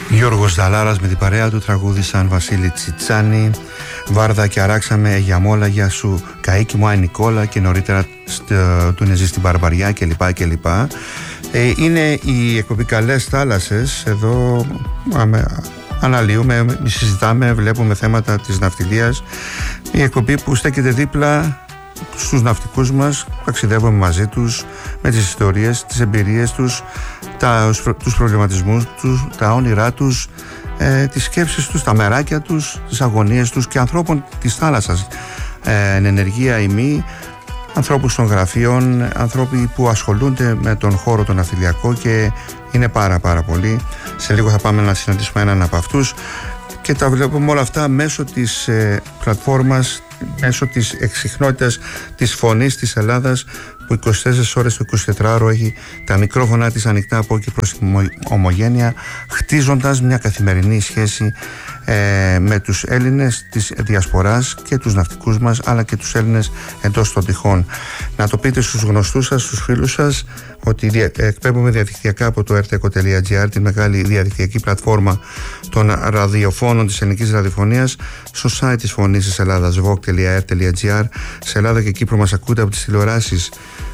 Γιώργος Δαλάρας με την παρέα του τραγούδισαν Βασίλη Τσιτσάνη, Βάρδα και αράξαμε για μόλα για σου, Καΐκι μου Άι Νικόλα και νωρίτερα του Νεζή στην Μπαρμπαριά κλπ. Είναι η εκπομπή Καλές Θάλασσες. Εδώ αναλύουμε, συζητάμε, βλέπουμε θέματα της ναυτιλίας. Η εκπομπή που στέκεται δίπλα στους ναυτικούς μας, ταξιδεύουμε μαζί τους με τις ιστορίες, τις εμπειρίες τους, τους προβληματισμούς τους, τα όνειρά τους, τις σκέψεις τους, τα μεράκια τους, τις αγωνίες τους και ανθρώπων της θάλασσας, εν ενεργεία ή μη, ανθρώπους των γραφείων, ανθρώποι που ασχολούνται με τον χώρο τον ναυτιλιακό και είναι πάρα πολλοί. Σε λίγο θα πάμε να συναντήσουμε έναν από αυτούς και τα βλέπουμε όλα αυτά μέσω της πλατφόρμας, μέσω της εξιχνότητας της φωνής της Ελλάδας, που 24 ώρες το 24ωρο έχει τα μικρόφωνα της ανοιχτά από εκεί προς την ομογένεια, χτίζοντας μια καθημερινή σχέση με τους Έλληνες της διασποράς και τους ναυτικούς μας, αλλά και τους Έλληνες εντός των τυχών. Να το πείτε στους γνωστούς σας, στους φίλους σας, ότι εκπέμπουμε διαδικτυακά από το rtco.gr, τη μεγάλη διαδικτυακή πλατφόρμα των ραδιοφώνων της ελληνικής ραδιοφωνίας, στο site της Φωνής της Ελλάδας, voc.r.gr. Σε Ελλάδα και Κύπρο μας ακούτε από τις τηλεοράσεις,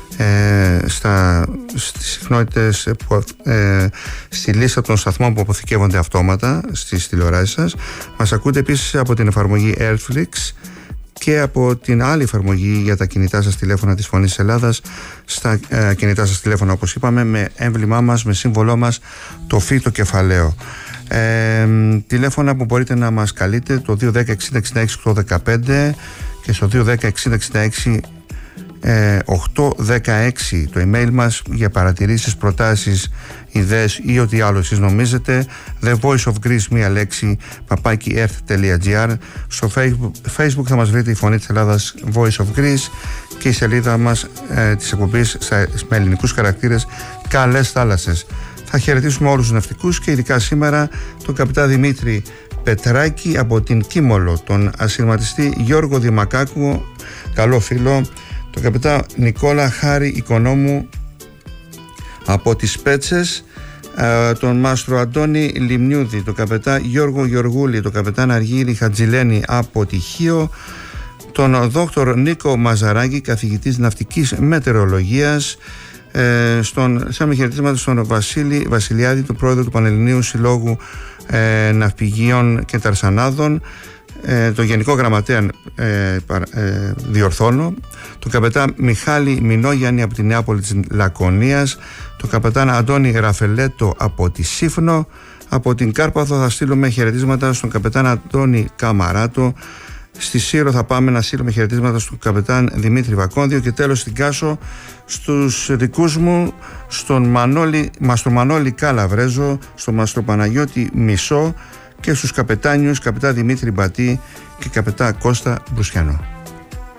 στις συχνότητες, στη λίστα των σταθμών που αποθηκεύονται αυτόματα στις τηλεοράσεις σας. Μας ακούτε επίσης από την εφαρμογή Airflix και από την άλλη εφαρμογή για τα κινητά σας τηλέφωνα της Φωνής της Ελλάδας, στα κινητά σας τηλέφωνα, όπως είπαμε, με έμβλημά μας, με σύμβολό μας το φύ το κεφαλαίο. Τηλέφωνα που μπορείτε να μας καλείτε, το 210 60 66 815 και στο 210 60 66 816 το email μας για παρατηρήσεις, προτάσεις, ιδέες ή ό,τι άλλο εσείς νομίζετε. The Voice of Greece, μία λέξη, @earth.gr. Στο Facebook θα μας βρείτε η Φωνή της Ελλάδας, Voice of Greece, και η σελίδα μας της εκπομπής με ελληνικούς χαρακτήρες, Καλές Θάλασσες. Θα χαιρετήσουμε όλους τους ναυτικούς και ειδικά σήμερα τον καπιτάν Δημήτρη Πετράκη από την Κίμολο, τον ασυρματιστή Γιώργο Δημακάκου, καλό φίλο, τον καπιτάν Νικόλα Χάρη Οικονόμου από τις Πέτσες, τον μάστρο Αντώνη Λιμνιούδη, τον καπετάν Γιώργο Γεωργούλη, τον καπετάν Αργύρη Χατζηλένη από τη Χίο, τον δόκτωρ Νίκο Μαζαράκη, καθηγητής ναυτικής μετεωρολογίας, σαν χαιρετίσματα στον Βασίλη Βασιλιάδη, τον πρόεδρο του Πανελληνίου Συλλόγου Ναυπηγείων και Ταρσανάδων, τον Γενικό Γραμματέα διορθώνω, τον καπετάν Μιχάλη Μινόγιαννη από τη Νεάπολη της Λακωνίας, τον καπετάν Αντώνη Ραφελέτο από τη Σύφνο. Από την Κάρπαθο θα στείλουμε χαιρετίσματα στον καπετάν Αντώνη Καμαράτο. Στη Σύρο θα πάμε να στείλουμε χαιρετίσματα στον καπετάν Δημήτρη Βακόνδιο και τέλος στην Κάσο στους δικούς μου, στον Μαστρο Μανώλη Καλαβρέζο, στον Μαστρο Παναγιώτη Μισό και στους καπετάνιους καπετάν Δημήτρη Μπατή και καπετάν Κώστα Μπρουσιανό.